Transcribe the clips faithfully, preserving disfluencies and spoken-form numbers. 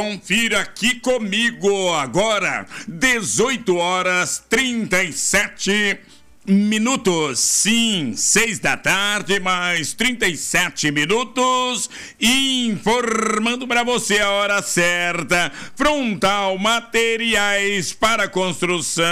Confira aqui comigo agora, dezoito horas trinta e sete minutos. Sim, seis da tarde, mais trinta e sete minutos. Informando para você a hora certa. Frontal Materiais para Construção.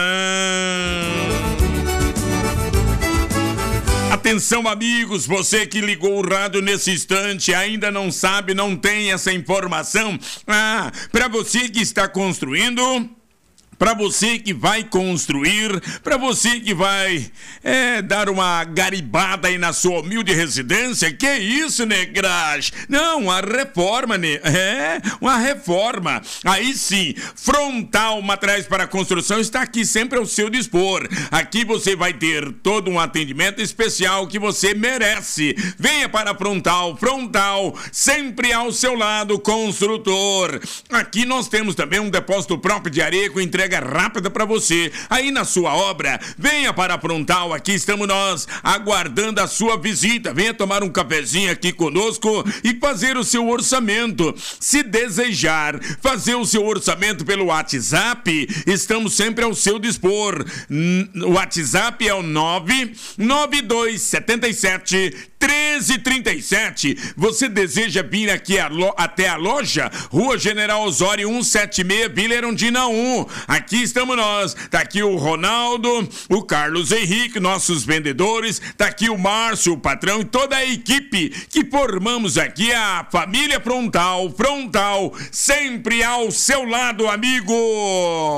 Atenção, amigos, você que ligou o rádio nesse instante, ainda não sabe, não tem essa informação. Ah, para você que está construindo, para você que vai construir, para você que vai é, dar uma garibada aí na sua humilde residência, que isso, negragem? Não, a reforma, né? É, uma reforma. Aí sim, Frontal Materiais para Construção está aqui sempre ao seu dispor. Aqui você vai ter todo um atendimento especial que você merece. Venha para Frontal, Frontal, sempre ao seu lado, construtor. Aqui nós temos também um depósito próprio de areia com entrega rápida para você. Aí na sua obra, venha para a Frontal, aqui estamos nós aguardando a sua visita. Venha tomar um cafezinho aqui conosco e fazer o seu orçamento. Se desejar fazer o seu orçamento pelo WhatsApp, estamos sempre ao seu dispor. O WhatsApp é o nove nove dois sete sete treze trinta e sete. Você deseja vir aqui a lo... até a loja? Rua General Osório cento e setenta e seis, Vila Erundina um. Aqui estamos nós. Tá aqui o Ronaldo, o Carlos Henrique, nossos vendedores. Tá aqui o Márcio, o patrão e toda a equipe que formamos aqui a família Frontal. Frontal, sempre ao seu lado, amigo.